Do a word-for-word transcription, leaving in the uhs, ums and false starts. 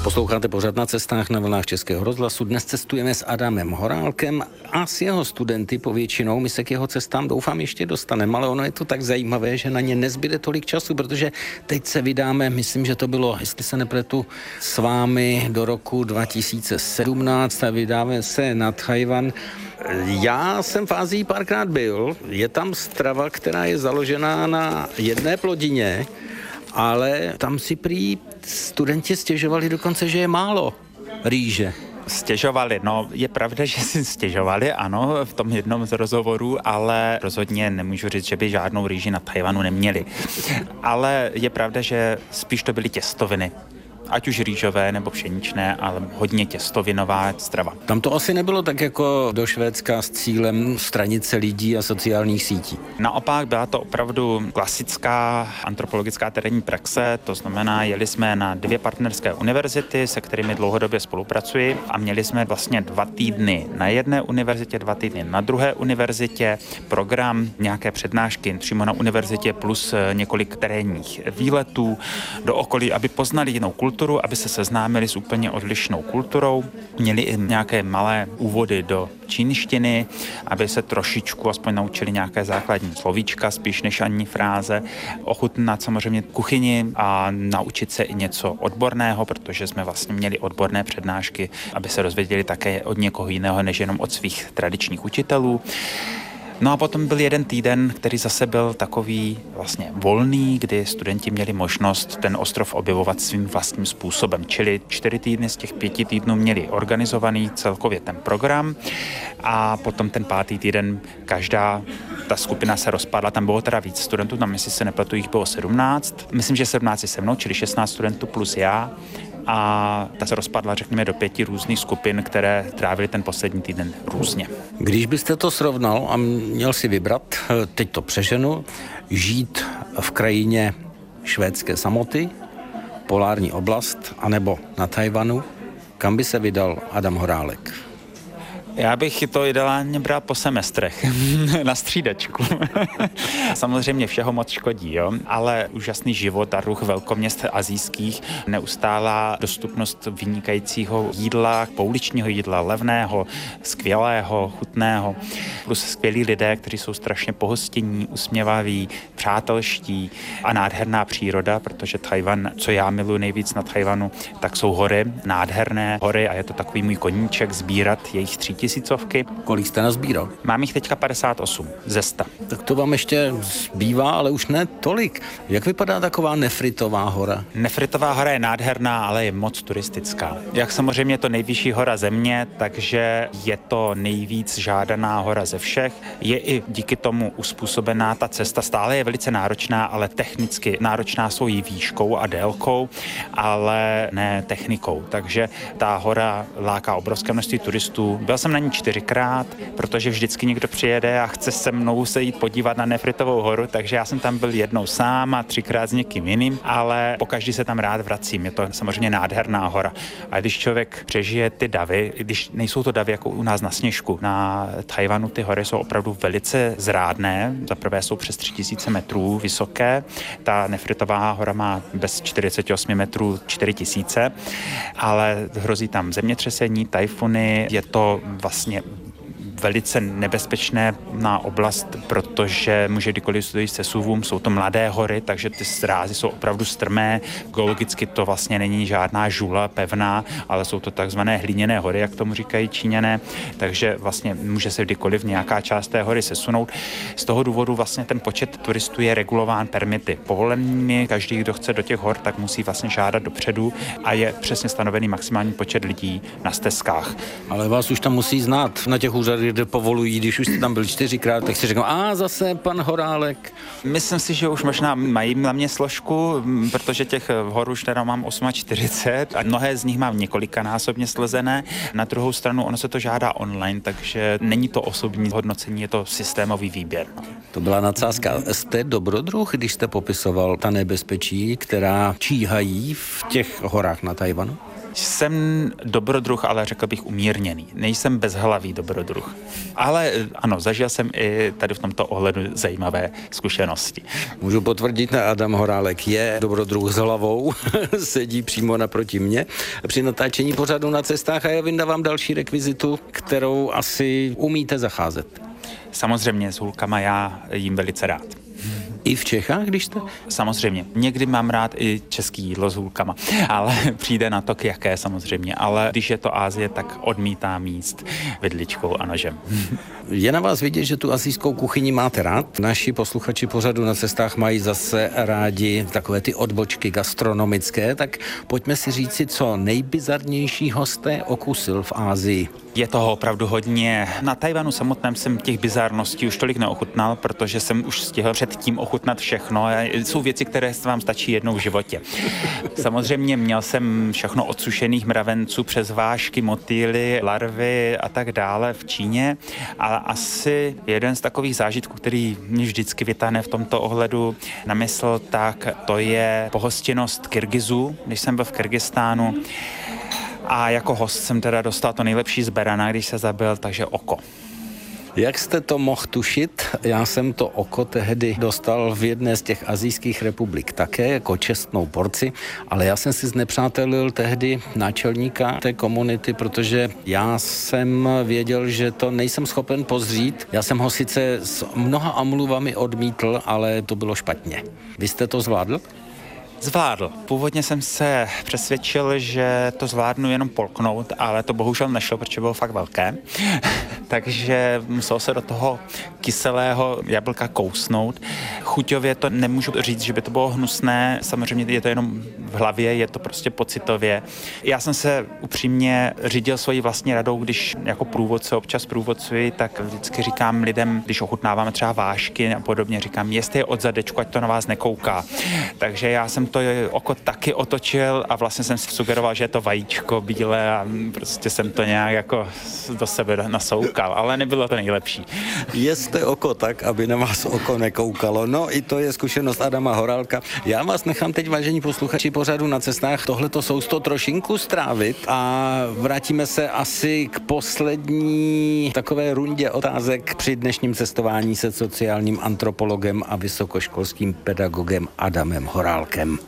Posloucháte pořad Na cestách na vlnách Českého rozhlasu. Dnes cestujeme s Adamem Horálkem a s jeho studenty povětšinou. My se k jeho cestám doufám ještě dostaneme, ale ono je to tak zajímavé, že na ně nezbyde tolik času, protože teď se vydáme, myslím, že to bylo, jestli se nepletu, s vámi do roku dva tisíce sedmnáct a vydáme se na Tchaj-wan. Já jsem v Asii párkrát byl. Je tam strava, která je založená na jedné plodině, ale tam si prý studenti stěžovali dokonce, že je málo rýže. Stěžovali, no je pravda, že si stěžovali, ano, v tom jednom z rozhovorů, ale rozhodně nemůžu říct, že by žádnou rýži na Tchaj-wanu neměli. Ale je pravda, že spíš to byly těstoviny. Ať už rýžové nebo pšeničné, ale hodně těstovinová strava. Tam to asi nebylo tak jako do Švédska s cílem stranit se lidí a sociálních sítí. Naopak byla to opravdu klasická antropologická terénní praxe, to znamená, jeli jsme na dvě partnerské univerzity, se kterými dlouhodobě spolupracuji a měli jsme vlastně dva týdny na jedné univerzitě, dva týdny na druhé univerzitě, program, nějaké přednášky přímo na univerzitě plus několik terénních výletů do okolí, aby poznali jinou kulturu, aby se seznámili s úplně odlišnou kulturou. Měli i nějaké malé úvody do čínštiny, aby se trošičku aspoň naučili nějaké základní slovíčka, spíš než ani fráze, ochutnat samozřejmě kuchyni a naučit se i něco odborného, protože jsme vlastně měli odborné přednášky, aby se dozvěděli také od někoho jiného, než jenom od svých tradičních učitelů. No a potom byl jeden týden, který zase byl takový vlastně volný, kdy studenti měli možnost ten ostrov objevovat svým vlastním způsobem. Čili čtyři týdny z těch pěti týdnů měli organizovaný celkově ten program a potom ten pátý týden každá ta skupina se rozpadla. Tam bylo teda víc studentů, tam jestli se nepletu, jich bylo sedmnáct. Myslím, že sedmnáct je se mnou, čili šestnáct studentů plus já. A ta se rozpadla, řekněme, do pěti různých skupin, které trávily ten poslední týden různě. Když byste to srovnal a měl si vybrat, teď to přeženu, žít v krajině švédské samoty, polární oblast, anebo na Tchaj-wanu, kam by se vydal Adam Horálek? Já bych to ideálně bral po semestrech, na střídačku. Samozřejmě všeho moc škodí, jo? Ale úžasný život a ruch velkoměst asijských, neustálá dostupnost vynikajícího jídla, pouličního jídla, levného, skvělého, chutného, plus skvělí lidé, kteří jsou strašně pohostinní, usměvaví, přátelští a nádherná příroda, protože Tchaj-wan, co já miluji nejvíc na Tchaj-wanu, tak jsou hory, nádherné hory a je to takový můj koníček sbírat jejich tří tisícovky. Kolik jste nazbíral? Mám jich teďka padesát osm ze sta. Tak to vám ještě zbývá, ale už ne tolik. Jak vypadá taková Nefritová hora? Nefritová hora je nádherná, ale je moc turistická. Jak samozřejmě je to nejvyšší hora země, takže je to nejvíc žádaná hora ze všech. Je i díky tomu uspůsobená ta cesta. Stále je velice náročná, ale technicky náročná jsou jí výškou a délkou, ale ne technikou. Takže ta hora láká obrovské množství turistů. Byl jsem na ní čtyřikrát, protože vždycky někdo přijede a chce se mnou se jít podívat na Nefritovou horu, takže já jsem tam byl jednou sám a třikrát s někým jiným, ale pokaždý se tam rád vracím. Je to samozřejmě nádherná hora. A když člověk přežije ty davy, když nejsou to davy jako u nás na Sněžku, na Tchaj-wanu ty hory jsou opravdu velice zrádné. Za prvé jsou přes tři tisíce metrů vysoké. Ta Nefritová hora má bez čtyřicet osm metrů čtyři tisíce, ale hrozí tam zemětřesení, tajfuny, je to vlastně velice nebezpečné na oblast, protože může kdykoliv dojít se suvům, jsou to mladé hory, takže ty srázy jsou opravdu strmé, geologicky to vlastně není žádná žula pevná, ale jsou to takzvané hliněné hory, jak tomu říkají Číňané, takže vlastně může se kdykoliv nějaká část té hory sesunout. Z toho důvodu vlastně ten počet turistů je regulován permity povolenými, každý, kdo chce do těch hor, tak musí vlastně žádat dopředu a je přesně stanovený maximální počet lidí na stezkách. Ale vás už tam musí znát na těch úřadech, kde povolují, když už jste tam byl čtyřikrát, tak si řeknou, a zase pan Horálek. Myslím si, že už možná mají na mě složku, protože těch hor už teda mám čtyřicet osm a mnohé z nich mám několikanásobně slezené. Na druhou stranu ono se to žádá online, takže není to osobní hodnocení, je to systémový výběr. To byla nadsázka. Jste dobrodruh, když jste popisoval ta nebezpečí, která číhají v těch horách na Tchaj-wanu? Jsem dobrodruh, ale řekl bych umírněný. Nejsem bezhlavý dobrodruh. Ale ano, zažil jsem i tady v tomto ohledu zajímavé zkušenosti. Můžu potvrdit, Adam Horálek je dobrodruh s hlavou, sedí přímo naproti mě při natáčení pořadu Na cestách a já vyndávám další rekvizitu, kterou asi umíte zacházet. Samozřejmě s hůlkama já jím velice rád. I v Čechách, když jste? Samozřejmě. Někdy mám rád i český jídlo s hůlkama, ale přijde na to, k jaké samozřejmě. Ale když je to Asie, tak odmítám jíst vidličkou a nožem. Je na vás vidět, že tu asijskou kuchyni máte rád. Naši posluchači pořadu Na cestách mají zase rádi takové ty odbočky gastronomické, tak pojďme si říci, co nejbizarnějšího jste okusil v Asii. Je toho opravdu hodně. Na Tajvanu samotném jsem těch bizarností už tolik neochutnal, protože jsem už stihl předtím ochutnat všechno. Jsou věci, které vám stačí jednou v životě. Samozřejmě měl jsem všechno od sušených mravenců přes vášky, motýly, larvy a tak dále v Číně, ale asi jeden z takových zážitků, který mě vždycky vytáhne v tomto ohledu na mysl, tak to je pohostinnost Kyrgyzů, když jsem byl v Kyrgyzstánu. A jako host jsem teda dostal to nejlepší z berana, když se zabil, takže oko. Jak jste to mohl tušit? Já jsem to oko tehdy dostal v jedné z těch asijských republik také jako čestnou porci, ale já jsem si znepřátelil tehdy náčelníka té komunity, protože já jsem věděl, že to nejsem schopen pozřít. Já jsem ho sice s mnoha omluvami odmítl, ale to bylo špatně. Vy jste to zvládl? Zvládl. Původně jsem se přesvědčil, že to zvládnu jenom polknout, ale to bohužel nešlo, protože bylo fakt velké. Takže musel se do toho kyselého jablka kousnout. Chuťově to nemůžu říct, že by to bylo hnusné. Samozřejmě je to jenom v hlavě, je to prostě pocitově. Já jsem se upřímně řídil svojí vlastní radou, když jako průvodce občas průvodcuji, tak vždycky říkám lidem, když ochutnáváme třeba vášky a podobně, říkám, jestli je od zadečku, ať to na vás nekouká. Takže já jsem to oko taky otočil a vlastně jsem si sugeroval, že je to vajíčko bílé a prostě jsem to nějak jako do sebe nasoukal, ale nebylo to nejlepší. Jeste oko tak, aby na vás oko nekoukalo. No i to je zkušenost Adama Horálka. Já vás nechám teď, vážení posluchači pořadu Na cestách, tohleto sousto trošinku strávit a vrátíme se asi k poslední takové rundě otázek při dnešním cestování se sociálním antropologem a vysokoškolským pedagogem Adamem Horálkem.